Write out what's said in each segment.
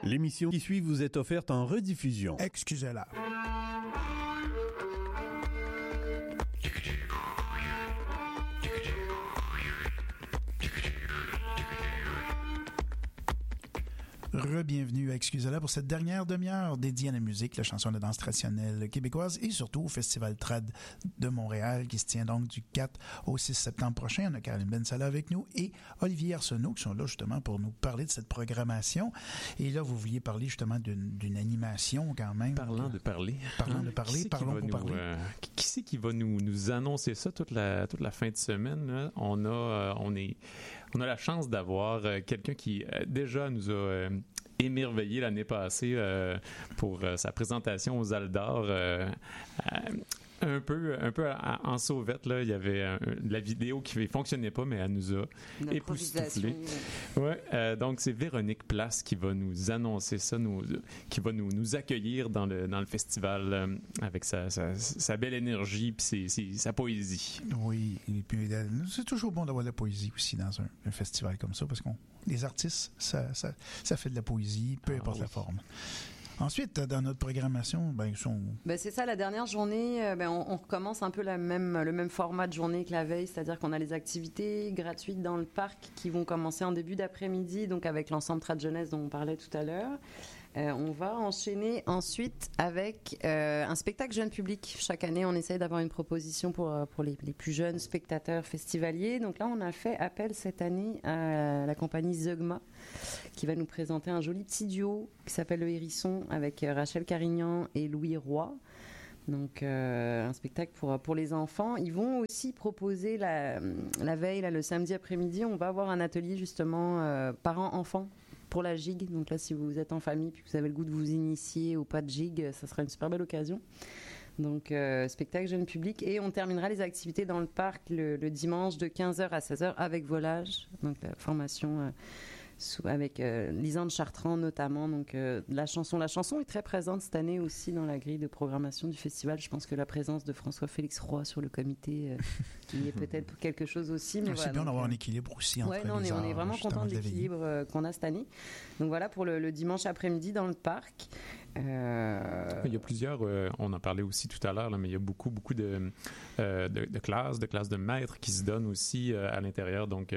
L'émission qui suit vous est offerte en rediffusion. Excusez-la. Re-bienvenue à Excusez-la pour cette dernière demi-heure dédiée à la musique, la chanson de danse traditionnelle québécoise et surtout au Festival Trad de Montréal qui se tient donc du 4 au 6 septembre prochain. On a Caroline Bensala avec nous et Olivier Arsenault qui sont là justement pour nous parler de cette programmation. Et là, vous vouliez parler justement d'une animation quand même. Parlant de parler, parlons pour parler. Qui c'est qui va nous annoncer ça toute la fin de semaine? Là? On a la chance d'avoir quelqu'un qui déjà nous a émerveillé l'année passée pour sa présentation aux Aldar. Un peu en sauvette, là, il y avait la vidéo qui ne fonctionnait pas, mais elle nous a époustouflé. Ouais, donc c'est Véronique Place qui va nous annoncer ça, qui va nous accueillir dans le festival avec sa belle énergie puis sa poésie. Oui, et puis c'est toujours bon d'avoir de la poésie aussi dans un festival comme ça, parce que les artistes, ça fait de la poésie, peu importe la forme. Ensuite, dans notre programmation, c'est ça, la dernière journée, on recommence un peu le même format de journée que la veille, c'est-à-dire qu'on a les activités gratuites dans le parc qui vont commencer en début d'après-midi, donc avec l'ensemble Trad Jeunesse dont on parlait tout à l'heure. On va enchaîner ensuite avec un spectacle jeune public. Chaque année, on essaye d'avoir une proposition pour les plus jeunes spectateurs festivaliers. Donc là, on a fait appel cette année à la compagnie Zeugma qui va nous présenter un joli petit duo qui s'appelle Le Hérisson avec Rachel Carignan et Louis Roy. Donc un spectacle pour les enfants. Ils vont aussi proposer la veille, là, le samedi après-midi, on va avoir un atelier justement parents-enfants pour la gigue. Donc là, si vous êtes en famille et que vous avez le goût de vous initier au pas de gigue, ça sera une super belle occasion. Donc spectacle jeune public, et on terminera les activités dans le parc le dimanche de 15h à 16h avec volage, donc la formation avec Lisande Chartrand notamment. Donc la chanson est très présente cette année aussi dans la grille de programmation du festival. Je pense que la présence de François-Félix Roy sur le comité y est peut-être pour quelque chose aussi. Mais c'est bien d'avoir un équilibre aussi entre les arts. On est vraiment content de l'équilibre qu'on a cette année. Donc voilà pour le dimanche après-midi dans le parc. Il y a plusieurs, on en parlait aussi tout à l'heure, là, mais il y a beaucoup de classes de maîtres qui se donnent aussi à l'intérieur, donc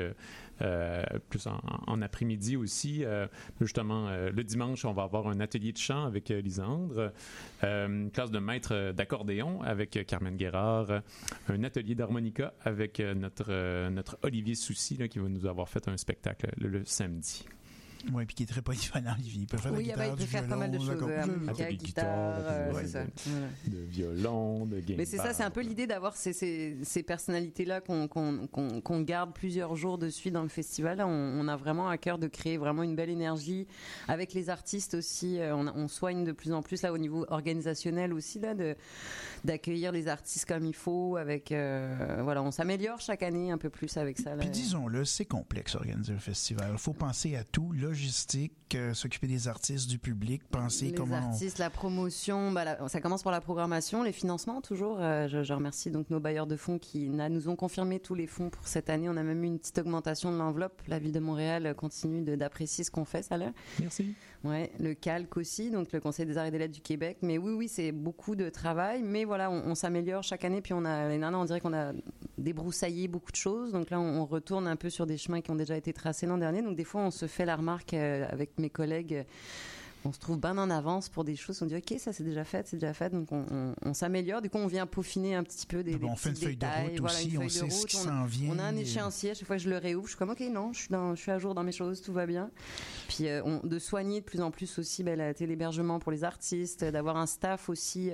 plus en après-midi aussi. Justement, le dimanche, on va avoir un atelier de chant avec Lisandre, une classe de maître d'accordéon avec Carmen Guérard, un atelier d'harmonica avec notre Olivier Soucy là, qui va nous avoir fait un spectacle le samedi. Oui, puis qui est très polyvalent, Olivier. Il peut faire la guitare, il peut faire pas mal de choses. Harmonica, guitare, c'est ça. De violon, de game. Mais c'est ça, c'est un peu l'idée d'avoir ces personnalités-là qu'on garde plusieurs jours de suite dans le festival. On a vraiment à cœur de créer vraiment une belle énergie avec les artistes aussi. On soigne de plus en plus là au niveau organisationnel aussi là d'accueillir les artistes comme il faut. Avec on s'améliore chaque année un peu plus avec ça. Là. Puis disons-le, c'est complexe organiser un festival. Il faut penser à tout. Logistique, s'occuper des artistes, du public, penser comment... Les artistes, la promotion, ça commence par la programmation, les financements toujours. Je remercie donc nos bailleurs de fonds qui nous ont confirmé tous les fonds pour cette année. On a même eu une petite augmentation de l'enveloppe. La Ville de Montréal continue d'apprécier ce qu'on fait, ça là. Merci. Ouais, le CALC aussi, donc le Conseil des arts et des lettres du Québec. Mais oui, c'est beaucoup de travail. Mais voilà, on s'améliore chaque année. Puis on dirait qu'on a débroussaillé beaucoup de choses. Donc là, on retourne un peu sur des chemins qui ont déjà été tracés l'an dernier. Donc des fois, on se fait la remarque avec mes collègues, on se trouve bien en avance pour des choses. On dit ok, ça c'est déjà fait, donc on s'améliore. Du coup, on vient peaufiner un petit peu des on fait une feuille de route aussi, on sait ce qui s'en vient. On a un échéancier. À chaque fois que je le réouvre, je suis comme ok, non, je suis à jour dans mes choses, tout va bien. Puis de soigner de plus en plus aussi l'hébergement pour les artistes, d'avoir un staff aussi.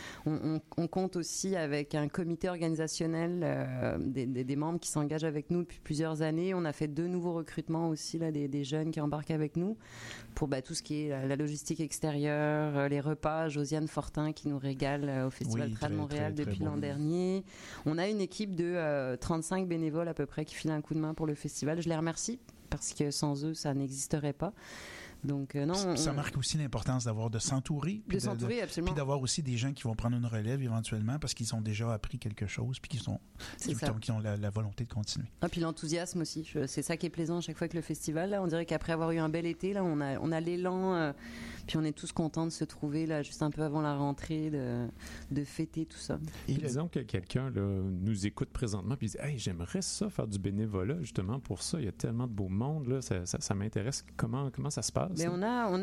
On compte aussi avec un comité organisationnel des membres qui s'engagent avec nous depuis plusieurs années. On a fait 2 nouveaux recrutements aussi là, des jeunes qui embarquent avec nous pour tout ce qui est la logistique extérieure, les repas. Josiane Fortin qui nous régale au Festival Trad Montréal depuis l'an dernier. On a une équipe de 35 bénévoles à peu près qui filent un coup de main pour le festival. Je les remercie parce que sans eux, ça n'existerait pas. Donc non. Ça marque aussi l'importance de s'entourer. Absolument. Puis d'avoir aussi des gens qui vont prendre une relève éventuellement parce qu'ils ont déjà appris quelque chose puis qui ont la volonté de continuer. Ah, puis l'enthousiasme aussi. C'est ça qui est plaisant à chaque fois que le festival. Là, on dirait qu'après avoir eu un bel été, là, on a l'élan. Puis on est tous contents de se trouver là, juste un peu avant la rentrée, de fêter tout ça. Et disons que quelqu'un là, nous écoute présentement puis dit « Hey, j'aimerais ça, faire du bénévolat justement pour ça. Il y a tellement de beau monde, là, ça m'intéresse. Comment ça se passe? » Mais on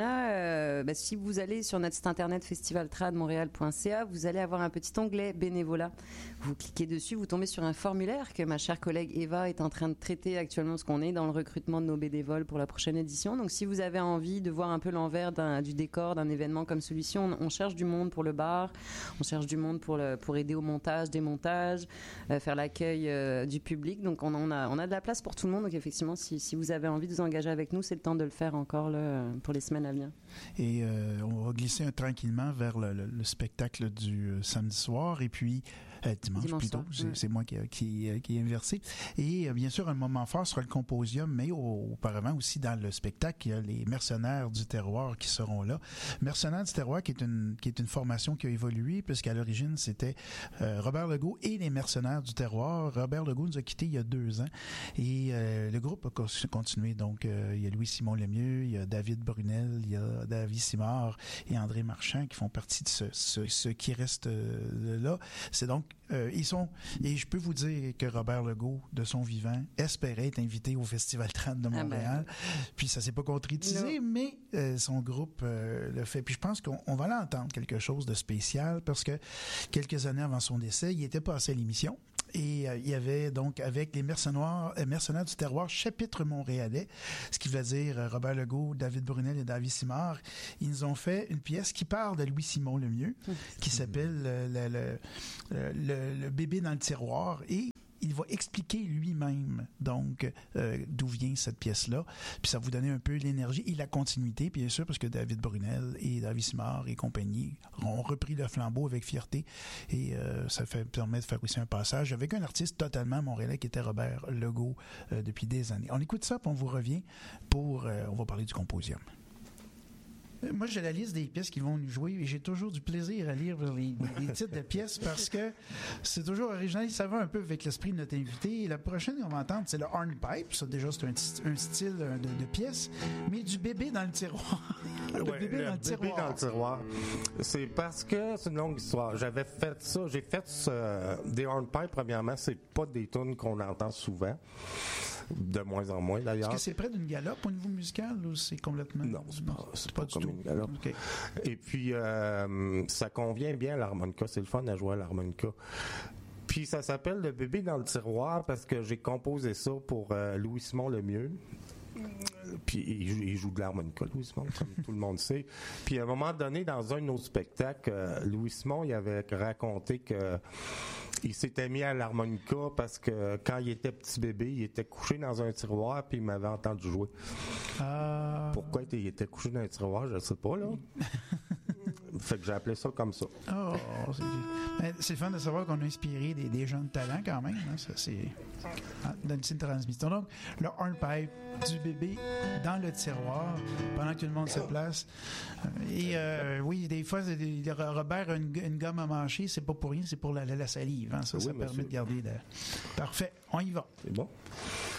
a si vous allez sur notre site internet festivaltradmontréal.ca, vous allez avoir un petit onglet bénévolat. Vous cliquez dessus, vous tombez sur un formulaire que ma chère collègue Eva est en train de traiter actuellement, parce qu'on est dans le recrutement de nos bénévoles pour la prochaine édition. Donc si vous avez envie de voir un peu l'envers du décor d'un événement comme celui-ci, on cherche du monde pour le bar, on cherche du monde pour aider au montage, démontage, faire l'accueil du public. Donc on a de la place pour tout le monde. Donc effectivement, si vous avez envie de vous engager avec nous, c'est le temps de le faire encore là, pour les semaines à venir. Et on va glisser tranquillement vers le spectacle du samedi soir et puis dimanche plutôt, c'est moi qui est inversé. Et bien sûr, un moment fort sera le Composium, mais auparavant aussi dans le spectacle, il y a les Mercenaires du terroir qui seront là. Mercenaires du terroir qui est une formation qui a évolué, puisqu'à l'origine, c'était Robert Legault et les Mercenaires du terroir. Robert Legault nous a quittés il y a 2 ans et le groupe a continué. Donc, il y a Louis-Simon Lemieux, il y a David Brunel, il y a David Simard et André Marchand qui font partie de ce qui reste là. C'est donc ils sont, et je peux vous dire que Robert Legault, de son vivant, espérait être invité au Festival Trad de Montréal. Puis ça s'est pas concrétisé, mais son groupe le fait. Puis je pense qu'on va l'entendre quelque chose de spécial parce que quelques années avant son décès, il était passé à l'émission. Et il y avait donc avec les Mercenaires du terroir, chapitre montréalais, ce qui veut dire Robert Legault, David Brunel et David Simard. Ils nous ont fait une pièce qui parle de Louis-Simon Lemieux, qui s'appelle le bébé dans le tiroir. Et il va expliquer lui-même donc d'où vient cette pièce-là. Puis ça va vous donner un peu l'énergie et la continuité, bien sûr, parce que David Brunel et David Simard et compagnie ont repris le flambeau avec fierté. Et ça permet de faire aussi un passage avec un artiste totalement montréalais qui était Robert Legault depuis des années. On écoute ça, puis on vous revient on va parler du Composium. Moi, j'ai la liste des pièces qui vont nous jouer et j'ai toujours du plaisir à lire les titres de pièces parce que c'est toujours original. Ça va un peu avec l'esprit de notre invité. Et la prochaine qu'on va entendre, c'est le hornpipe. Ça, déjà, c'est un style de pièce, mais du bébé dans le tiroir. Le bébé dans le tiroir. C'est parce que c'est une longue histoire. J'avais fait ça. J'ai fait des hornpipes, premièrement. C'est pas des tunes qu'on entend souvent. De moins en moins, d'ailleurs. Est-ce que c'est près d'une galope au niveau musical ou c'est complètement... Non, c'est pas comme une galope. Okay. Et puis, ça convient bien à l'harmonica. C'est le fun à jouer à l'harmonica. Puis, ça s'appelle « Le bébé dans le tiroir » parce que j'ai composé ça pour Louis-Simon Lemieux. Puis il joue de l'harmonica, Louis-Simon, comme tout le monde sait. Puis à un moment donné, dans un de nos spectacles, Louis-Simon, il avait raconté que il s'était mis à l'harmonica parce que quand il était petit bébé, il était couché dans un tiroir puis il m'avait entendu jouer. Pourquoi il était couché dans un tiroir, je ne sais pas, là. Fait que j'ai appelé ça comme ça. Oh, c'est fun de savoir qu'on a inspiré des jeunes talents quand même. Hein? Ça, c'est dans une transmission. Donc, le hornpipe du bébé dans le tiroir pendant que tout le monde se place. Oui, des fois, Robert a une gomme à mâcher, c'est pas pour rien, c'est pour la salive. Hein? Ça permet de garder Parfait, on y va. C'est bon.